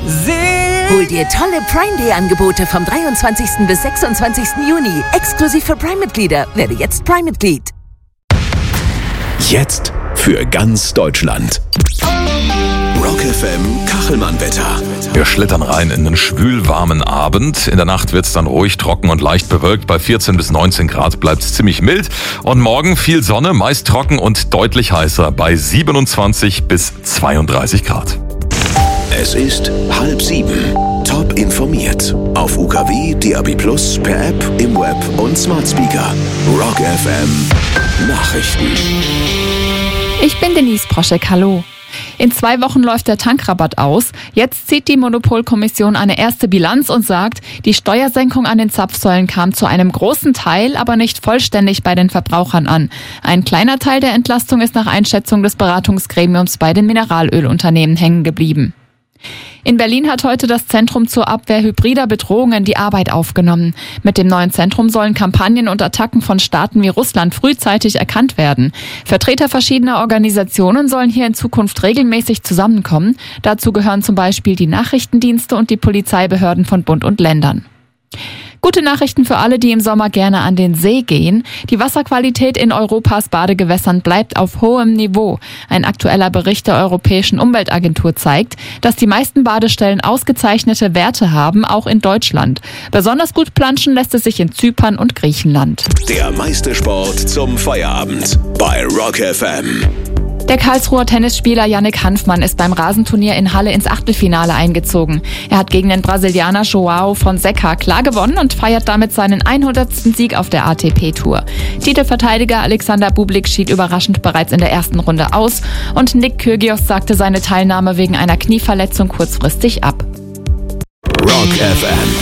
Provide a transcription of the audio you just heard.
Hol dir tolle Prime Day Angebote vom 23. bis 26. Juni. Exklusiv für Prime-Mitglieder. Werde jetzt Prime-Mitglied. Jetzt für ganz Deutschland. Rock FM Kachelmann-Wetter. Wir schlittern rein in einen schwülwarmen Abend. In der Nacht wird's dann ruhig, trocken und leicht bewölkt. Bei 14 bis 19 Grad bleibt's ziemlich mild. Und morgen viel Sonne, meist trocken und deutlich heißer bei 27 bis 32 Grad. Es ist 6:30. Top informiert. Auf UKW, DAB+, per App, im Web und Smart Speaker. Rock FM Nachrichten. Ich bin Denise Proschek, hallo. In 2 Wochen läuft der Tankrabatt aus. Jetzt zieht die Monopolkommission eine erste Bilanz und sagt, die Steuersenkung an den Zapfsäulen kam zu einem großen Teil, aber nicht vollständig bei den Verbrauchern an. Ein kleiner Teil der Entlastung ist nach Einschätzung des Beratungsgremiums bei den Mineralölunternehmen hängen geblieben. In Berlin hat heute das Zentrum zur Abwehr hybrider Bedrohungen die Arbeit aufgenommen. Mit dem neuen Zentrum sollen Kampagnen und Attacken von Staaten wie Russland frühzeitig erkannt werden. Vertreter verschiedener Organisationen sollen hier in Zukunft regelmäßig zusammenkommen. Dazu gehören zum Beispiel die Nachrichtendienste und die Polizeibehörden von Bund und Ländern. Gute Nachrichten für alle, die im Sommer gerne an den See gehen. Die Wasserqualität in Europas Badegewässern bleibt auf hohem Niveau. Ein aktueller Bericht der Europäischen Umweltagentur zeigt, dass die meisten Badestellen ausgezeichnete Werte haben, auch in Deutschland. Besonders gut planschen lässt es sich in Zypern und Griechenland. Der meiste Sport zum Feierabend bei Rock FM. Der Karlsruher Tennisspieler Yannick Hanfmann ist beim Rasenturnier in Halle ins Achtelfinale eingezogen. Er hat gegen den Brasilianer João Fonseca klar gewonnen und feiert damit seinen 100. Sieg auf der ATP-Tour. Titelverteidiger Alexander Bublik schied überraschend bereits in der ersten Runde aus und Nick Kyrgios sagte seine Teilnahme wegen einer Knieverletzung kurzfristig ab. Rock FM